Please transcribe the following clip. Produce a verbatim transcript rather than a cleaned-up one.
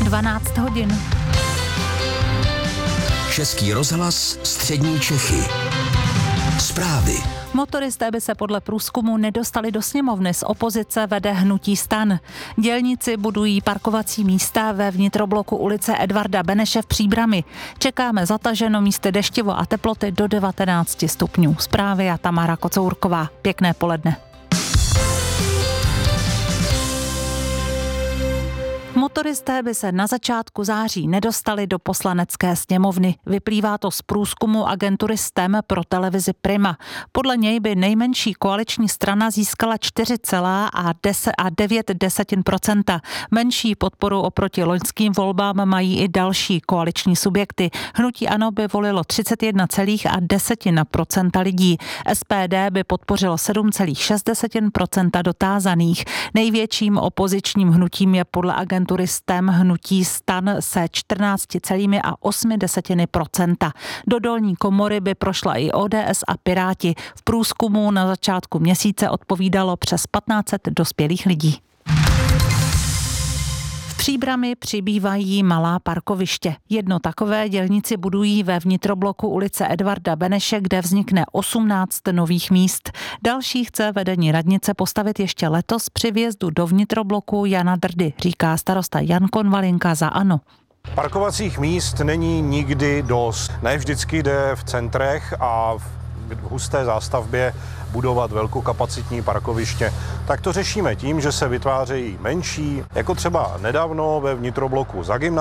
dvanáct hodin. Český rozhlas Střední Čechy. Zprávy. Motoristé by se podle průzkumu nedostali do sněmovny, z opozice vede hnutí STAN. Dělníci budují parkovací místa ve vnitrobloku ulice Edvarda Beneše v Příbrami. Čekáme zataženo místy deštivo a teploty do devatenáct stupňů. Zprávy a Tamara Kocourková. Pěkné poledne. Motoristé by se na začátku září nedostali do poslanecké sněmovny. Vyplývá to z průzkumu agentury S T E M pro televizi Prima. Podle něj by nejmenší koaliční strana získala čtyři celá devět procenta. Menší podporu oproti loňským volbám mají i další koaliční subjekty. Hnutí ANO by volilo třicet jedna celá deset procenta lidí. S P D by podpořilo sedm celá šest procenta dotázaných. Největším opozičním hnutím je podle agentury S T E M hnutí STAN se čtrnáct celá osm procenta. Do dolní komory by prošla i O D S a Piráti. V průzkumu na začátku měsíce odpovídalo přes patnáct set dospělých lidí. V Příbrami přibývají malá parkoviště. Jedno takové dělníci budují ve vnitrobloku ulice Edvarda Beneše, kde vznikne osmnáct nových míst. Další chce vedení radnice postavit ještě letos při vjezdu do vnitrobloku Jana Drdy, říká starosta Jan Konvalinka za ANO. Parkovacích míst není nikdy dost. Ne vždycky jde v centrech a v husté zástavbě budovat velkokapacitní parkoviště. Tak to řešíme tím, že se vytvářejí menší, jako třeba nedávno ve vnitrobloku za gymnázií.